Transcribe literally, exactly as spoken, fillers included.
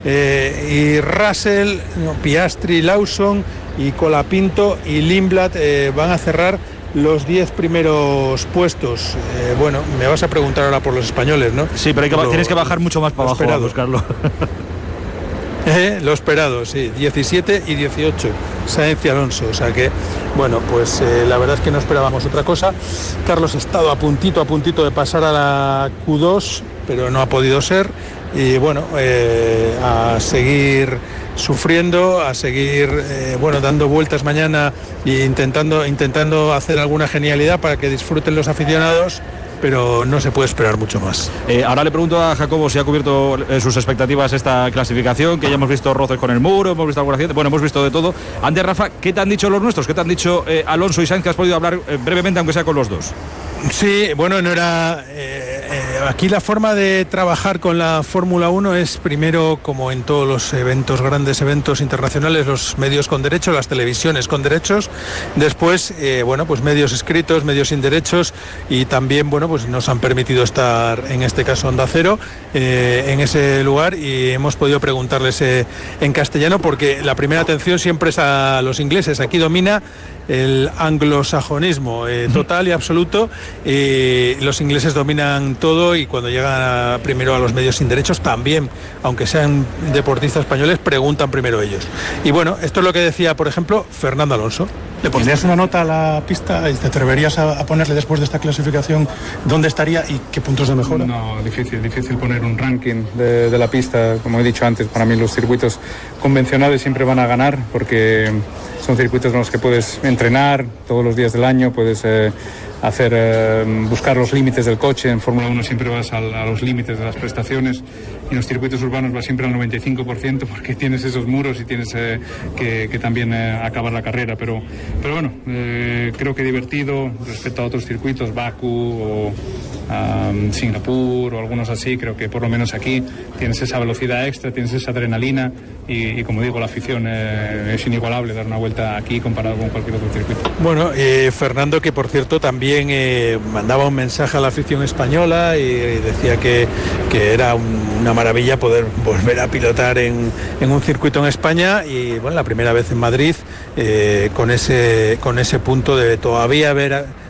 Eh, y Russell, no, Piastri, Lawson y Colapinto y Lindblad eh, van a cerrar los diez primeros puestos. Eh, bueno, me vas a preguntar ahora por los españoles, ¿no? Sí, pero hay que, lo, tienes que bajar mucho más para abajo a buscarlo. Eh, lo esperado, sí, diecisiete y dieciocho, Sainz y Alonso, o sea que, bueno, pues eh, la verdad es que no esperábamos otra cosa. Carlos ha estado a puntito, a puntito de pasar a la Q dos, pero no ha podido ser, y bueno, eh, a seguir sufriendo, a seguir, eh, bueno, dando vueltas mañana e intentando, intentando hacer alguna genialidad para que disfruten los aficionados, pero no se puede esperar mucho más. Eh, ahora le pregunto a Jacobo si ha cubierto eh, sus expectativas esta clasificación, que ya hemos visto roces con el muro, hemos visto alguna accidente, bueno, hemos visto de todo. Antes, Rafa, ¿qué te han dicho los nuestros? ¿Qué te han dicho eh, Alonso y Sainz, que has podido hablar eh, brevemente, aunque sea con los dos? Sí, bueno, no era... Eh, eh, aquí la forma de trabajar con la Fórmula uno es primero, como en todos los eventos, grandes eventos internacionales, los medios con derechos, las televisiones con derechos, después, eh, bueno, pues medios escritos, medios sin derechos, y también, bueno, pues nos han permitido estar, en este caso Onda Cero, eh, en ese lugar, y hemos podido preguntarles eh, en castellano, porque la primera atención siempre es a los ingleses. Aquí domina el anglosajonismo eh, total y absoluto. Eh, los ingleses dominan todo, y cuando llegan a, primero a los medios sin derechos también, aunque sean deportistas españoles, preguntan primero ellos. Y bueno, esto es lo que decía, por ejemplo, Fernando Alonso. ¿Le pondrías una nota a la pista y te atreverías a, a ponerle después de esta clasificación dónde estaría y qué puntos de mejora? No, difícil, difícil poner un ranking de, de la pista. Como he dicho antes, para mí los circuitos convencionales siempre van a ganar, porque son circuitos en los que puedes entrenar todos los días del año, puedes eh, hacer eh, buscar los límites del coche. En Fórmula uno siempre vas a, a los límites de las prestaciones, y en los circuitos urbanos vas siempre al noventa y cinco por ciento, porque tienes esos muros y tienes eh, que, que también eh, acabar la carrera. Pero, pero bueno, eh, creo que divertido respecto a otros circuitos, Bakú o um, Singapur o algunos así. Creo que por lo menos aquí tienes esa velocidad extra, tienes esa adrenalina, y, y como digo, la afición eh, es inigualable dar una vuelta aquí comparado con cualquier otro circuito. Bueno, eh, Fernando, que por cierto también eh, mandaba un mensaje a la afición española y, y decía que, que era un, una maravilla poder volver a pilotar en, en un circuito en España, y bueno, la primera vez en Madrid, eh, con ese con ese punto de todavía haber